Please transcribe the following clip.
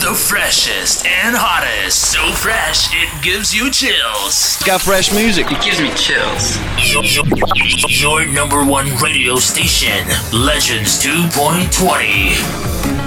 The freshest and hottest. So fresh, it gives you chills. Got fresh music. It gives me chills. Your number one radio station, Legends 2.20.